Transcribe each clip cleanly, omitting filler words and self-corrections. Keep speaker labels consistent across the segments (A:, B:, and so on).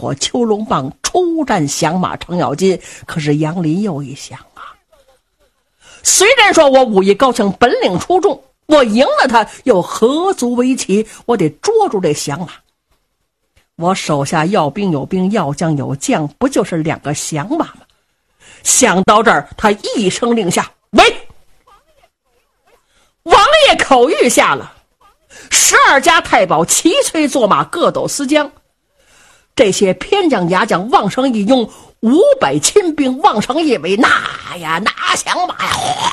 A: 火囚龙棒出战降马程咬金。可是杨林又一想啊，虽然说我武艺高强，本领出众，我赢了他又何足为奇？我得捉住这降马。我手下要兵有兵，要将有将，不就是2个降马吗？想到这儿，他一声令下，喂！王爷口谕下了，12家太保齐催坐马，各斗司将。这些偏将牙将往上一拥，500亲兵往上一围，拿呀拿降马呀！哗！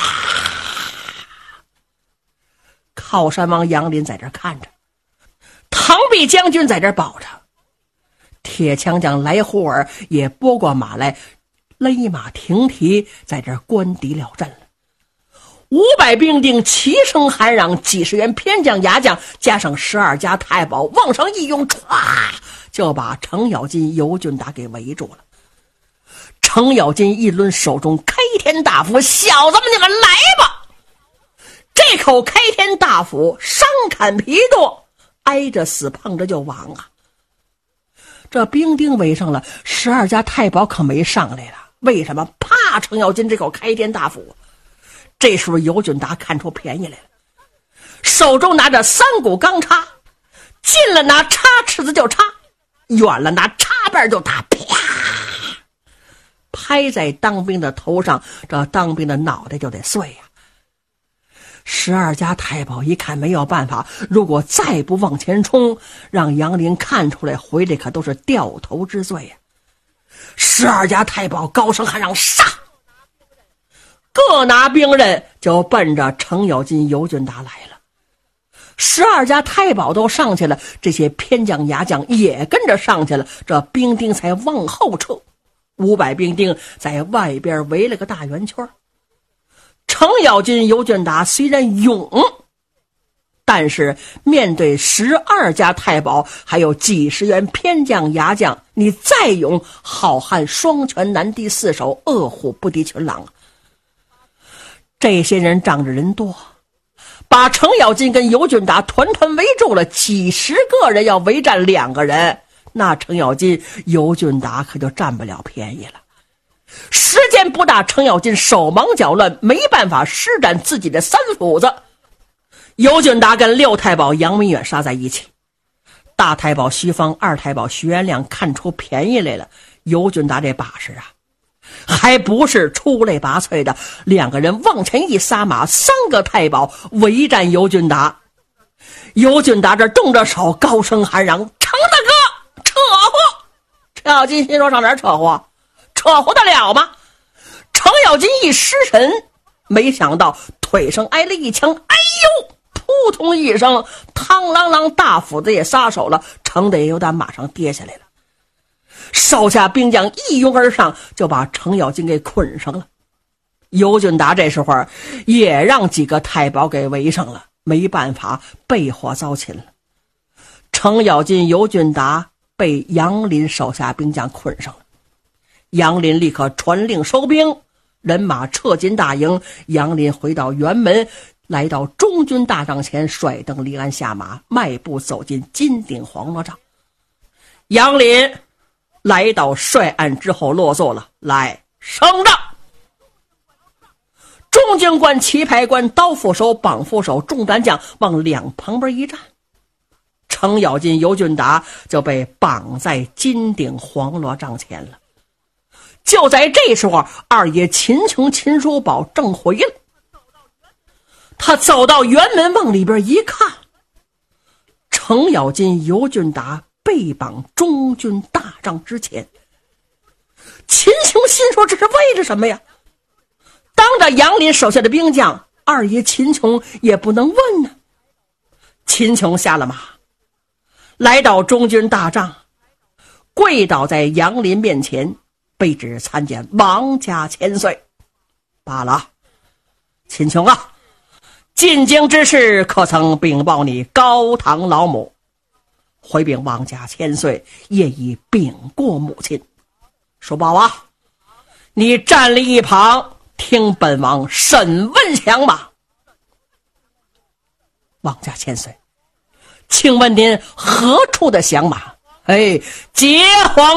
A: 靠山王杨林在这看着，唐弼将军在这保着，铁枪将来胡尔也拨过马来，勒马停蹄，在这关敌了阵了。500兵丁齐声喊嚷，几十员偏将牙将加上12家太保往上一拥，歘，就把程咬金、尤俊达给围住了。程咬金一抡手中开天大斧，小子们你们来吧！这口开天大斧伤砍皮剁，挨着死碰着就亡啊！这兵丁围上了，12家太保可没上来了。为什么？怕程咬金这口开天大斧。这时候尤俊达看出便宜来了，手中拿着3股钢叉，近了拿叉尺子就叉，远了拿叉把就打，啪！拍在当兵的头上，这当兵的脑袋就得碎呀。12家太保一看没有办法，如果再不往前冲，让杨林看出来，回来可都是掉头之罪呀。12家太保高声喊嚷，杀！各拿兵刃就奔着程咬金、尤俊达来了。12家太保都上去了，这些偏将牙将也跟着上去了，这兵丁才往后撤。500兵丁在外边围了个大圆圈。程咬金、尤俊达虽然勇，但是面对12家太保还有几十员偏将牙将，你再勇，好汉双拳难敌4手，饿虎不敌群狼。这些人仗着人多，把程咬金跟尤俊达团团围住了，几十个人要围战2个人，那程咬金、尤俊达可就占不了便宜了。时间不大，程咬金手忙脚乱，没办法施展自己的3斧子。尤俊达跟6太保杨文远杀在一起，大太保徐芳、2太保徐元亮看出便宜来了。尤俊达这把式啊，还不是出类拔萃的。2个人往前一撒马，3个太保围战尤俊达。尤俊达这动着手，高声喊嚷：“程大哥，扯乎！”程咬金心说：“上哪儿扯乎？扯乎得了吗？”程咬金一失神，没想到腿上挨了一枪，哎呦！扑通一声，汤啷啷，大斧子也撒手了，程得由打马上跌下来了。手下兵将一拥而上，就把程咬金给捆上了。尤俊达这时候也让几个太保给围上了，没办法，被火遭擒了。程咬金、尤俊达被杨林手下兵将捆上了。杨林立刻传令收兵，人马撤进大营。杨林回到辕门，来到中军大帐前，率登离鞍下马，迈步走进金顶黄罗帐。杨林来到帅案之后落座了，来升帐。中军官、旗牌官、刀斧手、绑斧手、中单将往两旁边一站，程咬金、尤俊达就被绑在金顶黄罗帐前了。就在这时候，二爷秦琼、秦叔宝正回来，他走到辕门往里边一看，程咬金、尤俊达被绑中军大帐之前。秦琼心说，这是为了什么呀？当着杨林手下的兵将，二爷秦琼也不能问呢。秦琼下了马，来到中军大帐，跪倒在杨林面前，卑职参见王家千岁。罢了，秦琼啊，进京之事可曾禀报你高堂老母？回禀王家千岁，业已禀过母亲。叔宝啊，你站立一旁，听本王审问降马。王家千岁，请问您何处的降马？结黄